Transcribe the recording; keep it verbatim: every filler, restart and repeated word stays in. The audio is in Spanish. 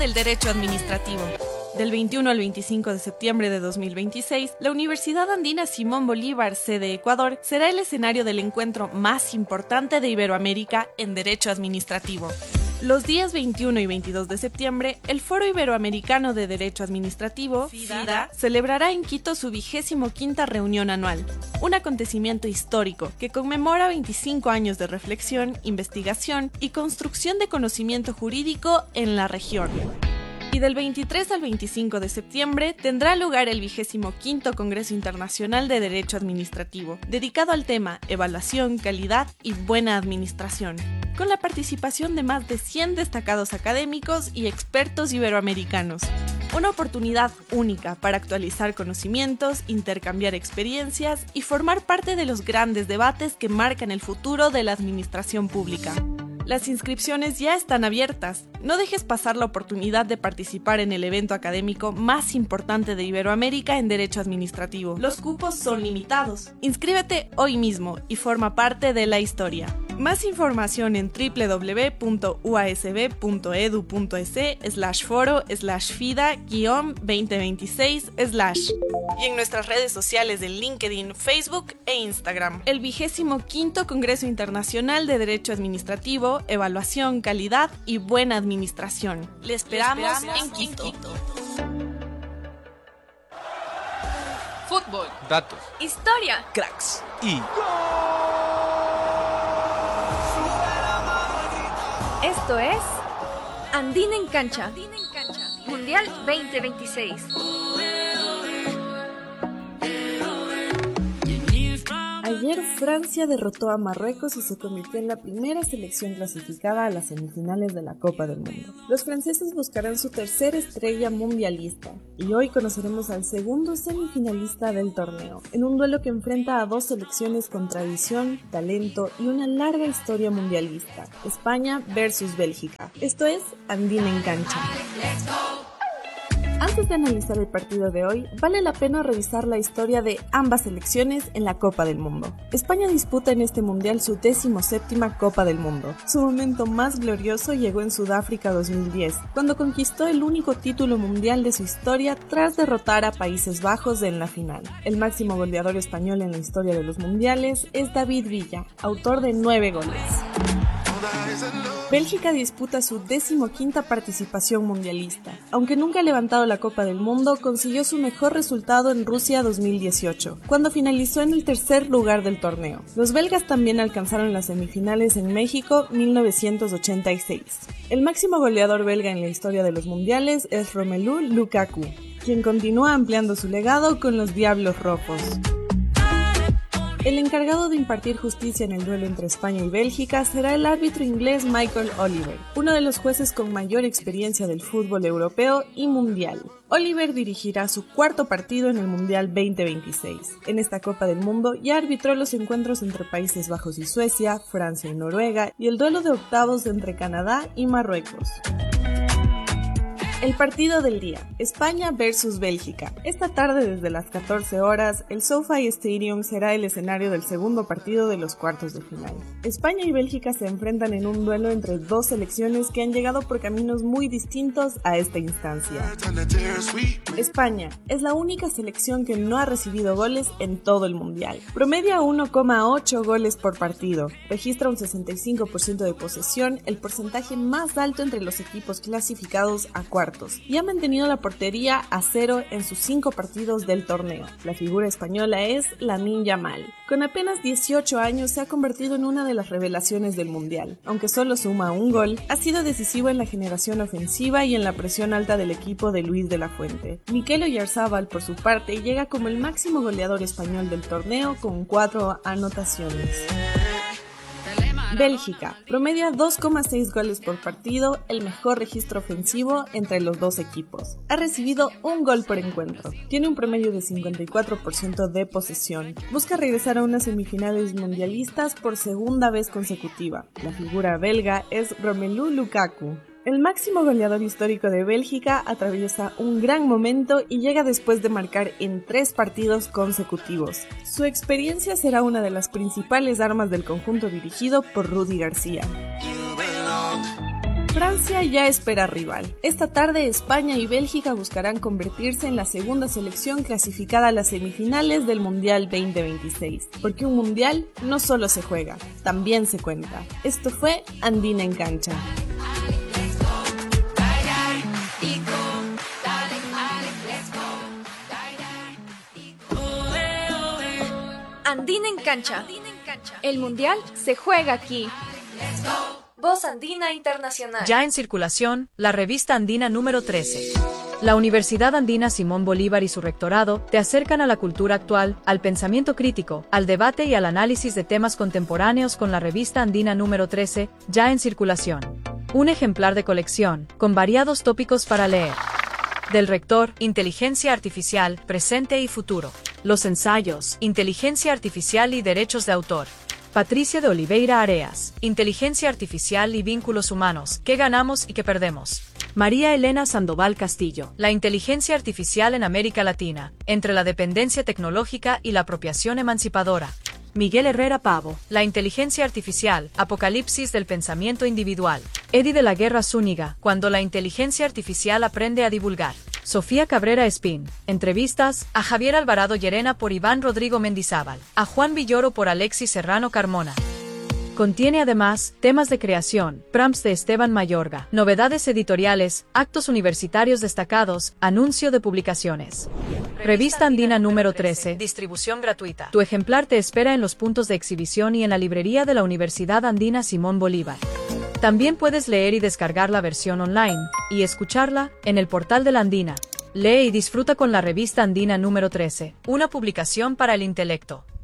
del derecho administrativo. Del veintiuno al veinticinco de septiembre de dos mil veintiséis, la Universidad Andina Simón Bolívar, sede Ecuador, será el escenario del encuentro más importante de Iberoamérica en derecho administrativo. Los días veintiuno y veintidós de septiembre, el Foro Iberoamericano de Derecho Administrativo, FIDA, celebrará en Quito su vigésimo quinta reunión anual, un acontecimiento histórico que conmemora veinticinco años de reflexión, investigación y construcción de conocimiento jurídico en la región. Y del veintitrés al veinticinco de septiembre tendrá lugar el vigésimo quinto Congreso Internacional de Derecho Administrativo, dedicado al tema Evaluación, Calidad y Buena Administración, con la participación de más de cien destacados académicos y expertos iberoamericanos. Una oportunidad única para actualizar conocimientos, intercambiar experiencias y formar parte de los grandes debates que marcan el futuro de la administración pública. Las inscripciones ya están abiertas. No dejes pasar la oportunidad de participar en el evento académico más importante de Iberoamérica en Derecho Administrativo. Los cupos son limitados. Inscríbete hoy mismo y forma parte de la historia. Más información en w w w punto u a s b punto e d u punto e s slash foro slash fida guión veinte veintiséis slash y en nuestras redes sociales de LinkedIn, Facebook e Instagram. El vigésimo quinto Congreso Internacional de Derecho Administrativo, Evaluación, Calidad y Buena Administración. Le esperamos, Le esperamos en Quito. En Quito. Fútbol, datos, historia, cracks y esto es Andina en Cancha, Mundial veinte veintiséis. Ayer Francia derrotó a Marruecos y se convirtió en la primera selección clasificada a las semifinales de la Copa del Mundo. Los franceses buscarán su tercera estrella mundialista y hoy conoceremos al segundo semifinalista del torneo, en un duelo que enfrenta a dos selecciones con tradición, talento y una larga historia mundialista, España versus Bélgica. Esto es Andina en Cancha. Antes de analizar el partido de hoy, vale la pena revisar la historia de ambas selecciones en la Copa del Mundo. España disputa en este mundial su decimoséptima Copa del Mundo. Su momento más glorioso llegó en Sudáfrica dos mil diez, cuando conquistó el único título mundial de su historia tras derrotar a Países Bajos en la final. El máximo goleador español en la historia de los mundiales es David Villa, autor de nueve goles. Bélgica disputa su decimoquinta participación mundialista. Aunque nunca ha levantado la Copa del Mundo, consiguió su mejor resultado en Rusia dos mil dieciocho, cuando finalizó en el tercer lugar del torneo. Los belgas también alcanzaron las semifinales en México mil novecientos ochenta y seis. El máximo goleador belga en la historia de los mundiales es Romelu Lukaku, quien continúa ampliando su legado con los Diablos Rojos. El encargado de impartir justicia en el duelo entre España y Bélgica será el árbitro inglés Michael Oliver, uno de los jueces con mayor experiencia del fútbol europeo y mundial. Oliver dirigirá su cuarto partido en el Mundial veinte veintiséis. En esta Copa del Mundo ya arbitró los encuentros entre Países Bajos y Suecia, Francia y Noruega y el duelo de octavos entre Canadá y Marruecos. El partido del día, España versus Bélgica. Esta tarde desde las catorce horas, el SoFi Stadium será el escenario del segundo partido de los cuartos de final. España y Bélgica se enfrentan en un duelo entre dos selecciones que han llegado por caminos muy distintos a esta instancia. España es la única selección que no ha recibido goles en todo el mundial. Promedia uno coma ocho goles por partido, registra un sesenta y cinco por ciento de posesión, el porcentaje más alto entre los equipos clasificados a cuartos, y ha mantenido la portería a cero en sus cinco partidos del torneo. La figura española es Lamine Yamal. Con apenas dieciocho años se ha convertido en una de las revelaciones del mundial. Aunque solo suma un gol, ha sido decisivo en la generación ofensiva y en la presión alta del equipo de Luis de la Fuente. Mikel Oyarzabal, por su parte, llega como el máximo goleador español del torneo con cuatro anotaciones. Bélgica promedia dos coma seis goles por partido, el mejor registro ofensivo entre los dos equipos. Ha recibido un gol por encuentro, tiene un promedio de cincuenta y cuatro por ciento de posesión. Busca regresar a unas semifinales mundialistas por segunda vez consecutiva. La figura belga es Romelu Lukaku. El máximo goleador histórico de Bélgica atraviesa un gran momento y llega después de marcar en tres partidos consecutivos. Su experiencia será una de las principales armas del conjunto dirigido por Rudy García. Francia ya espera rival. Esta tarde España y Bélgica buscarán convertirse en la segunda selección clasificada a las semifinales del Mundial veinte veintiséis, porque un Mundial no solo se juega, también se cuenta. Esto fue Andina en Cancha. Andina en Cancha. El Mundial se juega aquí. Voz Andina Internacional. Ya en circulación, la revista Andina número trece. La Universidad Andina Simón Bolívar y su rectorado te acercan a la cultura actual, al pensamiento crítico, al debate y al análisis de temas contemporáneos con la revista Andina número trece, ya en circulación. Un ejemplar de colección, con variados tópicos para leer. Del rector, Inteligencia Artificial, Presente y Futuro. Los ensayos, Inteligencia Artificial y Derechos de Autor. Patricia de Oliveira Areas, Inteligencia Artificial y Vínculos Humanos, ¿qué ganamos y qué perdemos? María Elena Sandoval Castillo, La inteligencia artificial en América Latina, entre la dependencia tecnológica y la apropiación emancipadora. Miguel Herrera Pavo, La inteligencia artificial, Apocalipsis del pensamiento individual. Eddie de la Guerra Zúñiga, Cuando la inteligencia artificial aprende a divulgar. Sofía Cabrera Espín, entrevistas a Javier Alvarado Llerena por Iván Rodrigo Mendizábal, a Juan Villoro por Alexis Serrano Carmona. Contiene además temas de creación, prompts de Esteban Mayorga, novedades editoriales, actos universitarios destacados, anuncio de publicaciones. Revista Andina número trece, distribución gratuita. Tu ejemplar te espera en los puntos de exhibición y en la librería de la Universidad Andina Simón Bolívar. También puedes leer y descargar la versión online, y escucharla, en el portal de la Andina. Lee y disfruta con la revista Andina número trece, una publicación para el intelecto.